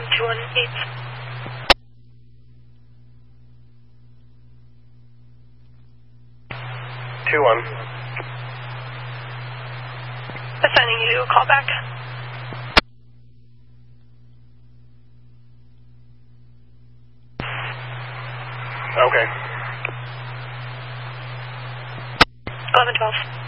218. 2-1. Assigning you to a callback. Okay. 1112.